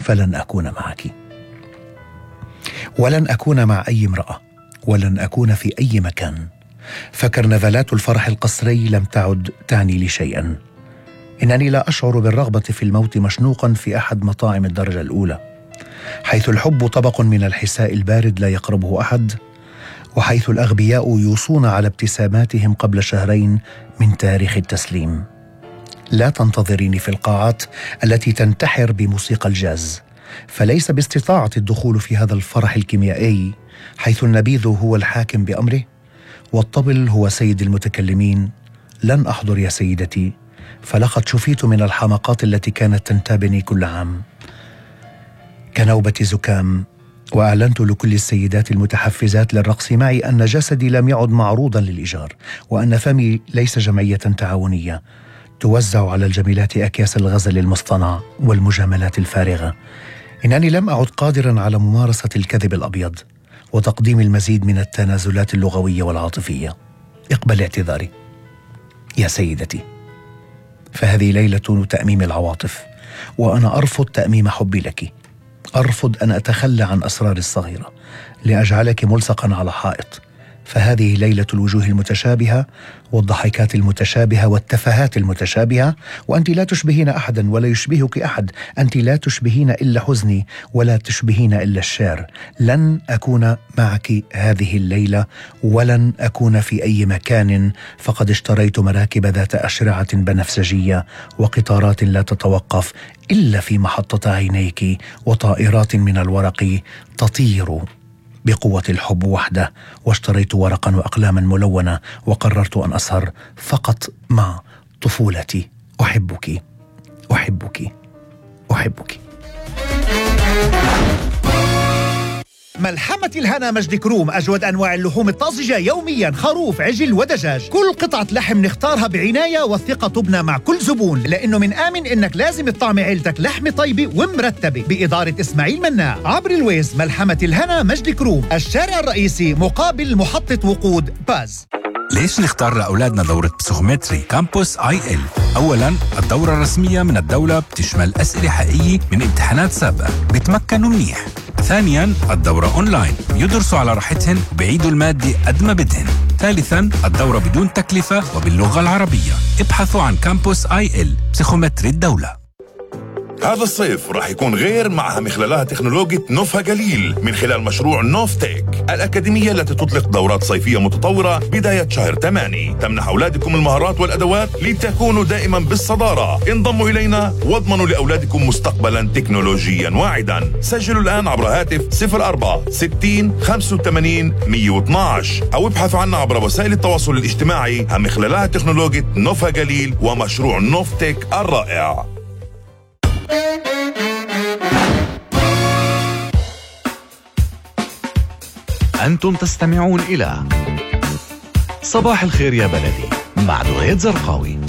فلن أكون معك، ولن أكون مع أي امرأة، ولن أكون في أي مكان. فكرنفالات الفرح القصري لم تعد تعني لي شيئا. إنني لا أشعر بالرغبة في الموت مشنوقا في أحد مطاعم الدرجة الأولى، حيث الحب طبق من الحساء البارد لا يقربه أحد، وحيث الأغبياء يوصون على ابتساماتهم قبل شهرين من تاريخ التسليم. لا تنتظريني في القاعات التي تنتحر بموسيقى الجاز، فليس باستطاعتي الدخول في هذا الفرح الكيميائي حيث النبيذ هو الحاكم بأمره والطبل هو سيد المتكلمين. لن أحضر يا سيدتي، فلقد شفيت من الحماقات التي كانت تنتابني كل عام كنوبة زكام، وأعلنت لكل السيدات المتحفزات للرقص معي أن جسدي لم يعد معروضا للإيجار، وأن فمي ليس جمعية تعاونية توزع على الجميلات أكياس الغزل المصطنع والمجاملات الفارغة. إنني لم أعد قادرا على ممارسة الكذب الأبيض وتقديم المزيد من التنازلات اللغوية والعاطفية. اقبل اعتذاري يا سيدتي، فهذه ليلة تأميم العواطف، وأنا أرفض تأميم حبي لك. أرفض أن أتخلى عن أسرار الصغيرة لأجعلك ملصقا على حائط. فهذه ليلة الوجوه المتشابهة والضحكات المتشابهة والتفاهات المتشابهة، وأنت لا تشبهين أحدا ولا يشبهك أحد. أنت لا تشبهين إلا حزني ولا تشبهين إلا الشعر. لن أكون معك هذه الليلة ولن أكون في أي مكان، فقد اشتريت مراكب ذات أشرعة بنفسجية وقطارات لا تتوقف إلا في محطة عينيك، وطائرات من الورق تطير بقوة الحب وحده. واشتريت ورقا وأقلاما ملونة، وقررت أن أسهر فقط مع طفولتي. أحبك أحبك أحبك. ملحمة الهنا مجد كروم، أجود أنواع اللحوم الطازجة يوميا، خروف، عجل ودجاج. كل قطعة لحم نختارها بعناية، والثقة تبنى مع كل زبون، لأنه من آمن إنك لازم تطعمي عيلتك لحمة طيبة ومرتبة. بإدارة إسماعيل مناع. عبر الويز ملحمة الهنا مجد كروم، الشارع الرئيسي مقابل محطة وقود باز. ليش نختار لأولادنا دورة بسيكومتري كامبوس IL؟ أولاً، الدورة الرسمية من الدولة بتشمل أسئلة حقيقية من امتحانات سابقة، بيتمكنوا منيح. ثانياً، الدورة أونلاين، يدرسوا على راحتهن وبيعيدوا المادة قد ما بدهن. ثالثاً، الدورة بدون تكلفة وباللغة العربية. ابحثوا عن كامبوس IL بسيكومتري الدولة. هذا الصيف راح يكون غير معها مخللها تكنولوجيا نوفا جليل من خلال مشروع نوفتيك، الأكاديمية التي تطلق دورات صيفية متطورة بداية شهر 8 تمنح أولادكم المهارات والأدوات لتكونوا دائما بالصدارة. انضموا إلينا واضمنوا لأولادكم مستقبلا تكنولوجيا واعدا. سجلوا الآن عبر هاتف 04 60 85 112 أو ابحثوا عنا عبر وسائل التواصل الاجتماعي. مخللها تكنولوجيا نوفا جليل ومشروع نوفتيك الرائع. أنتم تستمعون إلى صباح الخير يا بلدي مع دعيت زرقاوي.